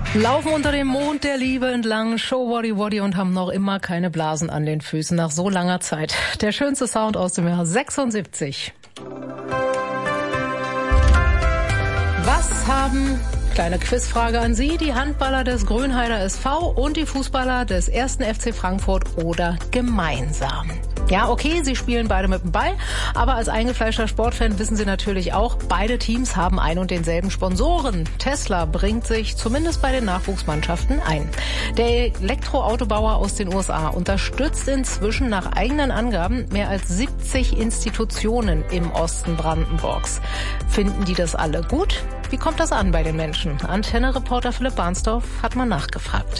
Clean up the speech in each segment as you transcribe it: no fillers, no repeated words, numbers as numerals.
Laufen unter dem Mond der Liebe entlang, Show Woddy Woddy und haben noch immer keine Blasen an den Füßen nach so langer Zeit. Der schönste Sound aus dem Jahr 76. Was haben, kleine Quizfrage an Sie, die Handballer des Grünheider SV und die Fußballer des 1. FC Frankfurt oder gemeinsam? Ja, okay, sie spielen beide mit dem Ball, aber als eingefleischter Sportfan wissen Sie natürlich auch, beide Teams haben ein und denselben Sponsoren. Tesla bringt sich zumindest bei den Nachwuchsmannschaften ein. Der Elektroautobauer aus den USA unterstützt inzwischen nach eigenen Angaben mehr als 70 Institutionen im Osten Brandenburgs. Finden die das alle gut? Wie kommt das an bei den Menschen? Antenne-Reporter Philipp Barnsdorf hat mal nachgefragt.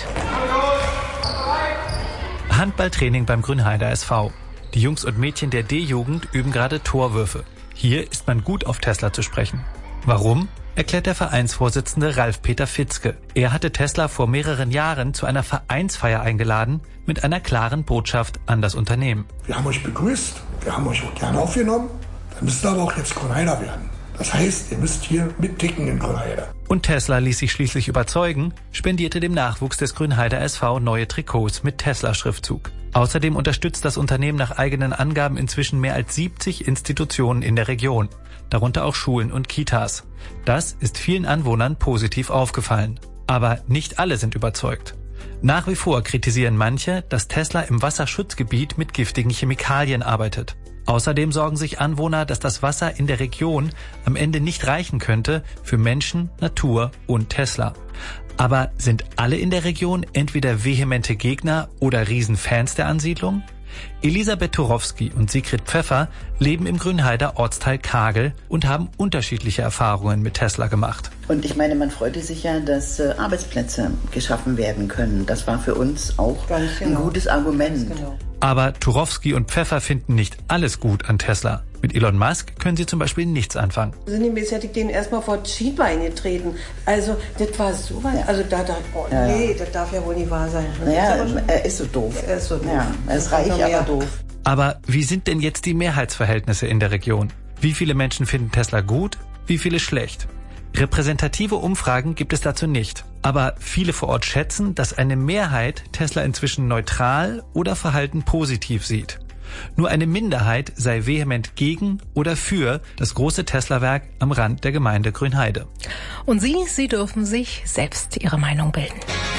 Handballtraining beim Grünheider SV. Die Jungs und Mädchen der D-Jugend üben gerade Torwürfe. Hier ist man gut auf Tesla zu sprechen. Warum? Erklärt der Vereinsvorsitzende Ralf-Peter Fitzke. Er hatte Tesla vor mehreren Jahren zu einer Vereinsfeier eingeladen mit einer klaren Botschaft an das Unternehmen. Wir haben euch begrüßt, wir haben euch auch gerne aufgenommen, dann müsst ihr aber auch jetzt Grünheider werden. Das heißt, ihr müsst hier mitticken in Grünheider. Und Tesla ließ sich schließlich überzeugen, spendierte dem Nachwuchs des Grünheider SV neue Trikots mit Tesla-Schriftzug. Außerdem unterstützt das Unternehmen nach eigenen Angaben inzwischen mehr als 70 Institutionen in der Region, darunter auch Schulen und Kitas. Das ist vielen Anwohnern positiv aufgefallen. Aber nicht alle sind überzeugt. Nach wie vor kritisieren manche, dass Tesla im Wasserschutzgebiet mit giftigen Chemikalien arbeitet. Außerdem sorgen sich Anwohner, dass das Wasser in der Region am Ende nicht reichen könnte für Menschen, Natur und Tesla. Aber sind alle in der Region entweder vehemente Gegner oder Riesenfans der Ansiedlung? Elisabeth Turowski und Sigrid Pfeffer leben im Grünheider Ortsteil Kagel und haben unterschiedliche Erfahrungen mit Tesla gemacht. Und ich meine, man freute sich ja, dass Arbeitsplätze geschaffen werden können. Das war für uns auch ein gutes Argument. Aber Turowski und Pfeffer finden nicht alles gut an Tesla. Mit Elon Musk können sie zum Beispiel nichts anfangen. Sind die bisher denen erstmal vor die Schienbeine getreten. Also, das war so weit. Ja. Also, nee, das darf ja wohl nicht wahr sein. Naja, er ist so doof. Er ist so doof. Ja, er ist reich, aber doof. Aber wie sind denn jetzt die Mehrheitsverhältnisse in der Region? Wie viele Menschen finden Tesla gut? Wie viele schlecht? Repräsentative Umfragen gibt es dazu nicht. Aber viele vor Ort schätzen, dass eine Mehrheit Tesla inzwischen neutral oder verhalten positiv sieht. Nur eine Minderheit sei vehement gegen oder für das große Tesla-Werk am Rand der Gemeinde Grünheide. Und Sie dürfen sich selbst Ihre Meinung bilden.